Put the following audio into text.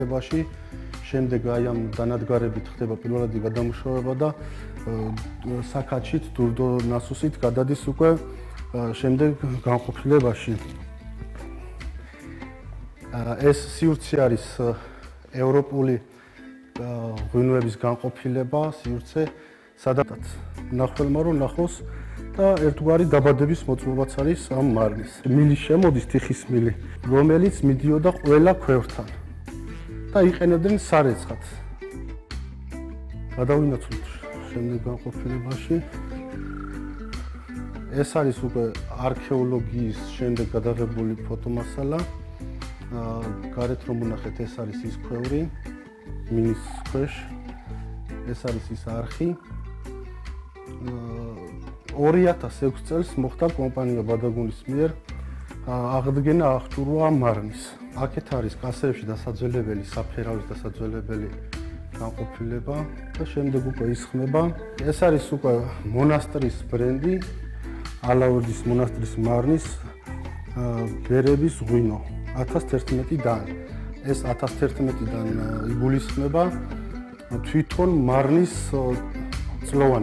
ბაში შემდეგ აი ამ დანადგარებით ხდება პირველადი გადამუშავება და საქაჩით დურდო ნასოსით გადადის უკვე შემდეგ განყოფილებაში. ეს სივრცე არის ევროპული ღვინოების განყოფილება, სივრცე, სადაც ნახველმა რომ ნახოს და ერთგვარი დაბადების მოწმობაც არის ამ მარნის. მილი შემოდის თიხის მილი, რომელიც მიდიოდა ყველა ქვევრთან და იყენებდნენ სარეცხად. გადავინაცვლოთ შემდეგ განყოფილებაში. ეს არის უკვე არქეოლოგიის შემდეგ გადაღებული ფოტომასალა. გარეთ რომ ვნახეთ, ეს არის ის ქვევრი მინის ქვეშ. ეს არის ის არხი. 2006 წელს მოხდა კომპანია ბადაგუნის მიერ აღდგენა აღჭურვა მარნის. აქეთ არის კასეებში დასაძველებელი, საფერავის დასაძველებელი განყოფილება და შემდეგ უკვე ისხმება. ეს არის უკვე მონასტრის ბრენდი, ალაურდის მონასტრის მარნის ბერების ღვინო 1011-დან. ეს 1011-დან იგულისხმება თვითონ მარნის წლოვანი